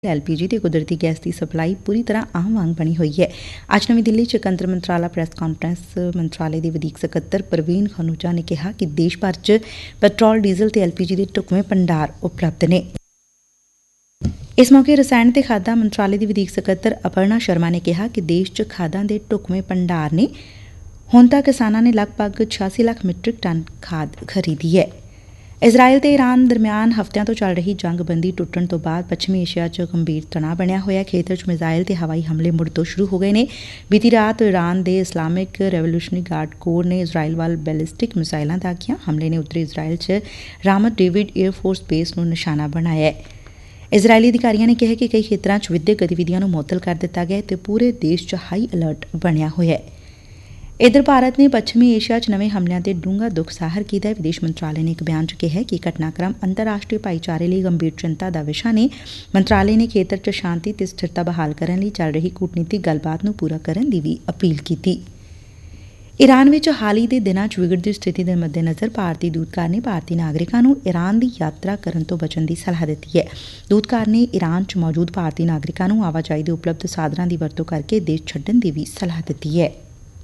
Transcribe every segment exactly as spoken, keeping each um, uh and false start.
L P ਜੀ ਤੇ ਕੁਦਰਤੀ ਗੈਸ ਦੀ ਸਪਲਾਈ ਪੂਰੀ ਤਰ੍ਹਾਂ ਆਮ ਵਾਂਗ ਬਣੀ ਹੋਈ ਹੈ। ਅੱਜ ਨਵੀਂ ਦਿੱਲੀ 'ਚ ਅੰਤਰ ਮੰਤਰਾਲਾ ਪ੍ਰੈਸ ਕਾਨਫਰੰਸ ਮੰਤਰਾਲੇ ਦੇ ਵਧੀਕ ਸਕੱਤਰ ਪ੍ਰਵੀਨ ਖਨੂਜਾ ਨੇ ਕਿਹਾ ਕਿ ਦੇਸ਼ ਭਰ 'ਚ ਪੈਟਰੋਲ, ਡੀਜ਼ਲ ਤੇ ਐਲ ਪੀ ਜੀ ਦੇ ਢੁਕਵੇਂ ਭੰਡਾਰ ਉਪਲਬਧ ਨੇ। ਇਸ ਮੌਕੇ ਰਸਾਇਣ ਤੇ ਖਾਦਾਂ ਮੰਤਰਾਲੇ ਦੀ ਵਧੀਕ ਸਕੱਤਰ ਅਪਰਨਾ ਸ਼ਰਮਾ ਨੇ ਕਿਹਾ ਕਿ ਦੇਸ਼ 'ਚ ਖਾਦਾਂ ਦੇ ਢੁਕਵੇਂ ਭੰਡਾਰ ਨੇ। ਹੁਣ ਤੱਕ ਕਿਸਾਨਾਂ ਨੇ ਲਗਭਗ ਛਿਆਸੀ ਲੱਖ ਮੀਟ੍ਰਿਕ ਟਨ ਖਾਦ ਖਰੀਦੀ ਹੈ। ਇਜ਼ਰਾਇਲ ਤੇ ਈਰਾਨ ਦਰਮਿਆਨ ਹਫ਼ਤਿਆਂ ਤੋਂ ਚੱਲ ਰਹੀ ਜੰਗਬੰਦੀ ਟੁੱਟਣ ਤੋਂ ਬਾਅਦ ਪੱਛਮੀ ਏਸ਼ੀਆ 'ਚ ਗੰਭੀਰ ਤਣਾਅ ਬਣਿਆ ਹੋਇਆ। ਖੇਤਰ 'ਚ ਮਿਜ਼ਾਇਲ ਤੇ ਹਵਾਈ ਹਮਲੇ ਮੁੜ ਤੋਂ ਸ਼ੁਰੂ ਹੋ ਗਏ ਨੇ। ਬੀਤੀ ਰਾਤ ਈਰਾਨ ਦੇ ਇਸਲਾਮਿਕ ਰੈਵੋਲੂਸ਼ਨਰੀ ਗਾਰਡ ਕੋਰ ਨੇ ਇਜ਼ਰਾਇਲ ਵੱਲ ਬੈਲਿਸਟਿਕ ਮਿਜ਼ਾਇਲਾਂ ਦਾਗੀਆਂ। ਹਮਲੇ ਨੇ ਉੱਤਰੀ ਇਜ਼ਰਾਇਲ 'ਚ ਰਾਮਤ ਡੇਵਿਡ ਏਅਰ ਫੋਰਸ ਬੇਸ ਨੂੰ ਨਿਸ਼ਾਨਾ ਬਣਾਇਆ। ਇਜ਼ਰਾਇਲੀ ਅਧਿਕਾਰੀਆਂ ਨੇ ਕਿਹਾ ਕਿ ਕਈ ਖੇਤਰਾਂ 'ਚ ਵਿਦਿਅਕ ਗਤੀਵਿਧੀਆਂ ਨੂੰ ਮੁਅੱਤਲ ਕਰ ਦਿੱਤਾ ਗਿਆ ਤੇ ਪੂਰੇ ਦੇਸ਼ 'ਚ ਹਾਈ ਅਲਰਟ ਬਣਿਆ ਹੋਇਆ। ਇਧਰ ਭਾਰਤ ਨੇ ਪੱਛਮੀ ਏਸ਼ੀਆ 'ਚ ਨਵੇਂ ਹਮਲਿਆਂ ਤੇ ਡੂੰਘਾ ਦੁੱਖ ਜ਼ਾਹਰ ਕੀਤਾ। ਵਿਦੇਸ਼ ਮੰਤਰਾਲੇ ਨੇ ਇੱਕ ਬਿਆਨ 'ਚ ਕਿਹਾ ਕਿ ਘਟਨਾਕ੍ਰਮ ਅੰਤਰਰਾਸ਼ਟਰੀ ਭਾਈਚਾਰੇ ਲਈ ਗੰਭੀਰ ਚਿੰਤਾ ਦਾ ਵਿਸ਼ਾ ਨੇ। ਮੰਤਰਾਲੇ ਨੇ ਖੇਤਰ 'ਚ ਸ਼ਾਂਤੀ ਤੇ ਸਥਿਰਤਾ ਬਹਾਲ ਕਰਨ ਲਈ ਚੱਲ ਰਹੀ ਕੂਟਨੀਤਿਕ ਗੱਲਬਾਤ ਨੂੰ ਪੂਰਾ ਕਰਨ ਦੀ ਵੀ ਅਪੀਲ ਕੀਤੀ। ਈਰਾਨ ਵਿਚ ਹਾਲ ਹੀ ਦੇ ਦਿਨਾਂ 'ਚ ਵਿਗੜਦੀ ਸਥਿਤੀ ਦੇ ਮੱਦੇਨਜ਼ਰ ਭਾਰਤੀ ਦੂਤਘਰ ਨੇ ਭਾਰਤੀ ਨਾਗਰਿਕਾਂ ਨੂੰ ਈਰਾਨ ਦੀ ਯਾਤਰਾ ਕਰਨ ਤੋਂ ਬਚਣ ਦੀ ਸਲਾਹ ਦਿੱਤੀ ਹੈ। ਦੂਤਘਰ ਨੇ ਈਰਾਨ 'ਚ ਮੌਜੂਦ ਭਾਰਤੀ ਨਾਗਰਿਕਾਂ ਨੂੰ ਆਵਾਜਾਈ ਦੇ ਉਪਲਬਧ ਸਾਧਨਾਂ ਦੀ ਵਰਤੋਂ ਕਰਕੇ ਦੇਸ਼ ਛੱਡਣ ਦੀ ਵੀ ਸਲਾਹ ਦਿੱਤੀ ਹੈ।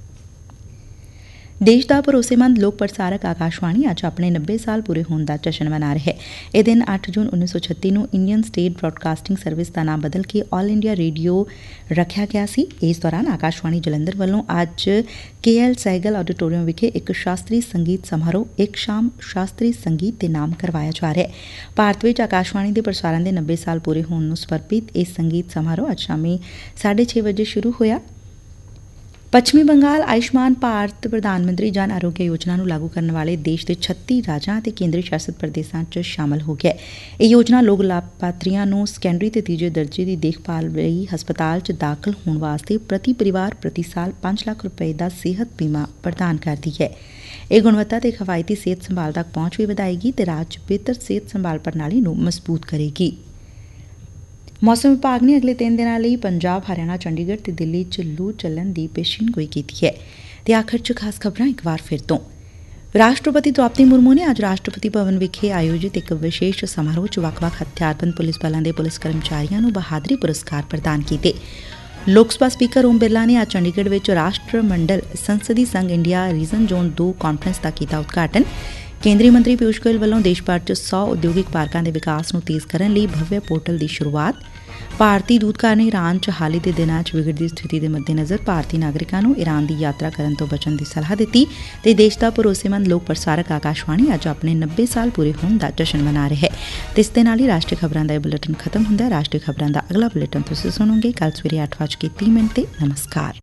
ਦੇਸ਼ ਦਾ ਭਰੋਸੇਮੰਦ ਲੋਕ ਪ੍ਰਸਾਰਕ ਆਕਾਸ਼ਵਾਣੀ ਅੱਜ ਆਪਣੇ ਨੱਬੇ ਸਾਲ ਪੂਰੇ ਹੋਣ ਦਾ ਜਸ਼ਨ ਮਨਾ ਰਿਹਾ ਹੈ। ਇਹ ਦਿਨ ਅੱਠ ਜੂਨ ਉੱਨੀ ਸੌ ਛੱਤੀ ਨੂੰ ਇੰਡੀਅਨ ਸਟੇਟ ਬ੍ਰਾਡਕਾਸਟਿੰਗ ਸਰਵਿਸ ਦਾ ਨਾਮ ਬਦਲ ਕੇ ਆਲ ਇੰਡੀਆ ਰੇਡੀਓ ਰੱਖਿਆ ਗਿਆ ਸੀ। ਇਸ ਦੌਰਾਨ ਆਕਾਸ਼ਵਾਣੀ ਜਲੰਧਰ ਵੱਲੋਂ ਅੱਜ ਕੇ ਐਲ ਸਹਿਗਲ ਆਡੀਟੋਰੀਅਮ ਵਿਖੇ ਇੱਕ ਸ਼ਾਸਤਰੀ ਸੰਗੀਤ ਸਮਾਰੋਹ ਇੱਕ ਸ਼ਾਮ ਸ਼ਾਸਤਰੀ ਸੰਗੀਤ ਦੇ ਨਾਮ ਕਰਵਾਇਆ ਜਾ ਰਿਹਾ ਹੈ। ਭਾਰਤ ਵਿੱਚ ਆਕਾਸ਼ਵਾਣੀ ਦੇ ਪ੍ਰਸਾਰਣ ਦੇ ਨੱਬੇ ਸਾਲ ਪੂਰੇ ਹੋਣ ਨੂੰ ਸਮਰਪਿਤ ਇਹ ਸੰਗੀਤ ਸਮਾਰੋਹ ਅੱਜ ਸ਼ਾਮੀ ਸਾਢੇ ਛੇ ਵਜੇ ਸ਼ੁਰੂ ਹੋਇਆ। ਪੱਛਮੀ ਬੰਗਾਲ ਆਯੁਸ਼ਮਾਨ ਭਾਰਤ ਪ੍ਰਧਾਨ ਮੰਤਰੀ ਜਨ ਆਰੋਗਿਆ ਯੋਜਨਾ ਨੂੰ ਲਾਗੂ ਕਰਨ ਵਾਲੇ ਦੇਸ਼ ਦੇ ਛੱਤੀ ਰਾਜਾਂ ਅਤੇ ਕੇਂਦਰੀ ਸ਼ਾਸਤ ਪ੍ਰਦੇਸ਼ਾਂ 'ਚ ਸ਼ਾਮਲ ਹੋ ਗਿਆ। ਇਹ ਯੋਜਨਾ ਲੋਕ ਲਾਭਪਾਤਰੀਆਂ ਨੂੰ ਸੈਕੰਡਰੀ ਤੇ ਤੀਜੇ ਦਰਜੇ ਦੀ ਦੇਖਭਾਲ ਲਈ ਹਸਪਤਾਲ 'ਚ ਦਾਖਲ ਹੋਣ ਵਾਸਤੇ ਪ੍ਰਤੀ ਪਰਿਵਾਰ ਪ੍ਰਤੀ ਸਾਲ ਪੰਜ ਲੱਖ ਰੁਪਏ ਦਾ ਸਿਹਤ ਬੀਮਾ ਪ੍ਰਦਾਨ ਕਰਦੀ ਹੈ। ਇਹ ਗੁਣਵੱਤਾ ਤੇ ਕਿਫਾਇਤੀ ਸਿਹਤ ਸੰਭਾਲ ਤੱਕ ਪਹੁੰਚ ਵੀ ਵਧਾਏਗੀ ਤੇ ਰਾਜ 'ਚ ਬਿਹਤਰ ਸਿਹਤ ਸੰਭਾਲ ਪ੍ਰਣਾਲੀ ਨੂੰ ਮਜ਼ਬੂਤ ਕਰੇਗੀ। ਮੌਸਮ ਵਿਭਾਗ ਨੇ ਅਗਲੇ ਤਿੰਨ ਦਿਨਾਂ ਲਈ ਪੰਜਾਬ, ਹਰਿਆਣਾ, ਚੰਡੀਗੜ੍ਹ ਤੇ ਦਿੱਲੀ 'ਚ ਲੂ ਚੱਲਣ ਦੀ ਪੇਸ਼ੀਨਗੋਈ ਕੀਤੀ ਹੈ। ਤੇ ਆਖਰ 'ਚ ਖਾਸ ਖਬਰਾਂ ਇੱਕ ਵਾਰ ਫਿਰ ਤੋਂ। ਰਾਸ਼ਟਰਪਤੀ ਦ੍ਰੌਪਦੀ ਮੁਰਮੂ ਨੇ ਅੱਜ ਰਾਸ਼ਟਰਪਤੀ ਭਵਨ ਵਿਖੇ ਆਯੋਜਿਤ ਇੱਕ ਵਿਸ਼ੇਸ਼ ਸਮਾਰੋਹ 'ਚ ਵੱਖ-ਵੱਖ ਹਥਿਆਰਬੰਦ ਪੁਲਿਸ ਬਲਾਂ ਦੇ ਪੁਲਿਸ ਕਰਮਚਾਰੀਆਂ ਨੂੰ ਬਹਾਦਰੀ ਪੁਰਸਕਾਰ ਪ੍ਰਦਾਨ ਕੀਤੇ। ਲੋਕ ਸਭਾ ਸਪੀਕਰ ਓਮ ਬਿਰਲਾ ਨੇ ਅੱਜ ਚੰਡੀਗੜ੍ਹ ਵਿੱਚ ਰਾਸ਼ਟਰ ਮੰਡਲ ਸੰਸਦੀ ਸੰਘ ਇੰਡੀਆ ਰੀਜਨ ਜ਼ੋਨ ਦੋ ਕਾਨਫਰੰਸ ਦਾ ਕੀਤਾ ਉਦਘਾਟਨ। ਕੇਂਦਰੀ ਮੰਤਰੀ ਪਿਊਸ਼ ਗੋਇਲ ਵੱਲੋਂ ਦੇਸ਼ ਭਰ 'ਚ ਸੌ ਉਦਯੋਗਿਕ ਪਾਰਕਾਂ ਦੇ ਵਿਕਾਸ ਨੂੰ ਤੇਜ਼ ਕਰਨ ਲਈ ਭਵਯ ਪੋਰਟਲ ਦੀ ਸ਼ੁਰੂਆਤ। ਭਾਰਤੀ ਦੂਤਘਰ ਨੇ ਈਰਾਨ 'ਚ ਹਾਲ ਹੀ ਦੇ ਦਿਨਾਂ 'ਚ ਵਿਗੜਦੀ ਸਥਿਤੀ ਦੇ ਮੱਦੇਨਜ਼ਰ ਭਾਰਤੀ ਨਾਗਰਿਕਾਂ ਨੂੰ ਈਰਾਨ ਦੀ ਯਾਤਰਾ ਕਰਨ ਤੋਂ ਬਚਣ ਦੀ ਸਲਾਹ ਦਿੱਤੀ ਤੇ ਦੇਸ਼ ਦਾ ਭਰੋਸੇਮੰਦ ਲੋਕ ਪ੍ਰਸਾਰਕ ਆਕਾਸ਼ਵਾਣੀ ਅੱਜ ਆਪਣੇ ਨੱਬੇ ਸਾਲ ਪੂਰੇ ਹੋਣ ਦਾ ਜਸ਼ਨ ਮਨਾ ਰਿਹਾ ਹੈ। ਤੇ ਇਸ ਦੇ ਨਾਲ ਹੀ ਰਾਸ਼ਟਰੀ ਖਬਰਾਂ ਦਾ ਇਹ ਬੁਲੇਟਿਨ ਖਤਮ ਹੁੰਦਾ ਹੈ। ਰਾਸ਼ਟਰੀ ਖਬਰਾਂ ਦਾ ਅਗਲਾ ਬੁਲੇਟਿਨ ਤੁਸੀਂ ਸੁਣੋਗੇ ਕੱਲ ਸਵੇਰੇ ਅੱਠ ਵੱਜ ਕੇ ਤੀਹ ਮਿੰਟ ਤੇ। ਨਮਸਕਾਰ।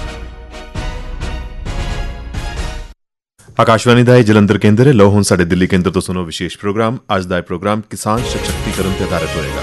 ਆਕਾਸ਼ਵਾਣੀ ਦਾ ਇਹ ਜਲੰਧਰ ਕੇਂਦਰ ਹੈ। ਲਓ ਹੁਣ ਸਾਡੇ ਦਿੱਲੀ ਕੇਂਦਰ ਤੋਂ ਸੁਣੋ ਵਿਸ਼ੇਸ਼ ਪ੍ਰੋਗਰਾਮ। ਅੱਜ ਦਾ ਇਹ ਪ੍ਰੋਗਰਾਮ ਕਿਸਾਨ ਸਸ਼ਕਤੀਕਰਨ ਤੇ ਆਧਾਰਿਤ ਹੋਏਗਾ।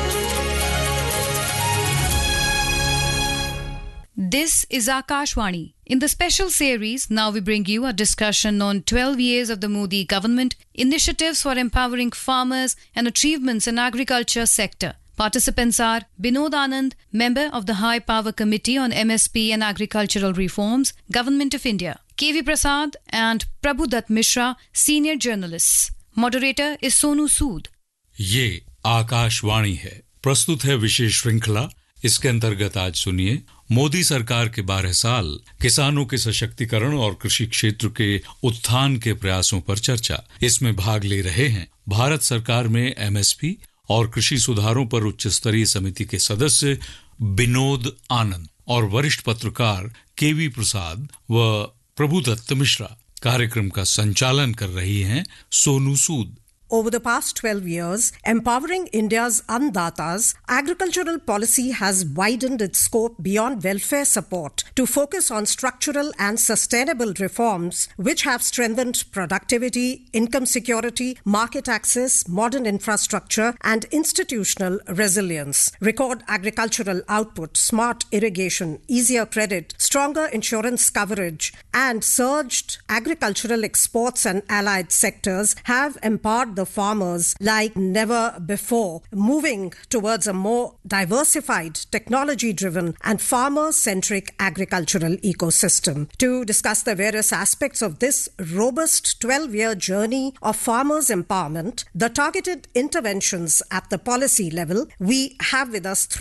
This is Akashvani. In the special series, now we bring you a discussion on twelve years of the Modi government, initiatives for empowering farmers and achievements in agriculture sector. Participants are Binod Anand, member of the High Power Committee on M S P and Agricultural Reforms, Government of India. K V Prasad and Prabhu Dutt Mishra, senior journalists. Moderator is Sonu Sood. ये आकाशवाणी है। प्रस्तुत है विशेष श्रृंखला। इसके अंतर्गत आज सुनिए मोदी सरकार के बारह साल, किसानों के सशक्तिकरण और कृषि क्षेत्र के उत्थान के प्रयासों पर चर्चा। इसमें भाग ले रहे हैं भारत सरकार में एमएसपी और कृषि सुधारों पर उच्च स्तरीय समिति के सदस्य बिनोद आनंद और वरिष्ठ पत्रकार केवी प्रसाद व प्रभु दत्त मिश्रा। कार्यक्रम का संचालन कर रही हैं Sonu Sood. Over the past twelve years, empowering India's Andatas, agricultural policy has widened its scope beyond welfare support to focus on structural and sustainable reforms which have strengthened productivity, income security, market access, modern infrastructure, and institutional resilience. Record agricultural output, smart irrigation, easier credit, stronger insurance coverage, and surged agricultural exports and allied sectors have empowered the farmers like never before, moving towards a more diversified, technology-driven and farmer-centric agricultural ecosystem. To discuss the various aspects of this robust twelve-year journey of farmers' empowerment, the targeted interventions at the policy level, we have with us three